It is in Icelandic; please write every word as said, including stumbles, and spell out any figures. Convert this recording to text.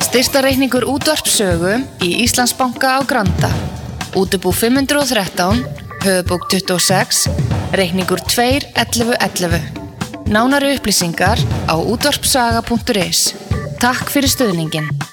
Styrktarreikningur Útvarpssögu í Íslandsbanka á Granda. Útibú fimm hundruð og þrettán, höfuðbók tuttugu og sex, reikningur tvö ellefu ellefu. Nánari upplýsingar á útvarpssaga punktur is. Takk fyrir stuðninginn.